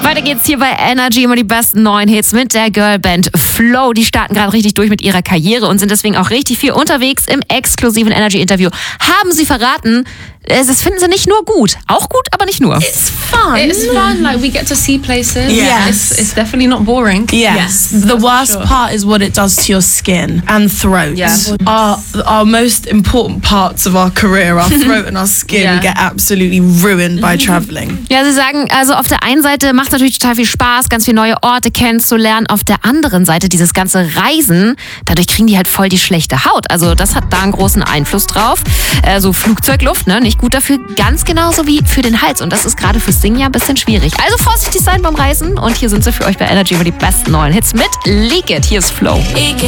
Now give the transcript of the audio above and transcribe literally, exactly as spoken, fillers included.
Weiter geht's hier bei Energy, immer die besten neuen Hits mit der Girlband Flow. Die starten gerade richtig durch mit ihrer Karriere und sind deswegen auch richtig viel unterwegs. Im exklusiven Energy-Interview haben sie verraten, das finden sie nicht nur gut. Auch gut, aber nicht nur. It's fun. It's fun. Like, we get to see places. Yes. It's, it's definitely not boring. Yes. The worst sure. part is what it does to your skin and throat. Yeah. Our, our most important parts of our career, our throat and our skin, Yeah. get absolutely ruined by traveling. Ja, sie sagen, also auf der einen Seite macht es natürlich total viel Spaß, ganz viele neue Orte kennenzulernen. Auf der anderen Seite dieses ganze Reisen, dadurch kriegen die halt voll die schlechte Haut. Also das hat da einen großen Einfluss drauf. Äh, so Flugzeugluft, ne, nicht gut dafür, ganz genauso wie für den Hals. Und das ist gerade fürs Singen ja ein bisschen schwierig. Also vorsichtig sein beim Reisen. Und hier sind sie für euch bei Energy über die besten neuen Hits mit Leak It. Hier ist Flow.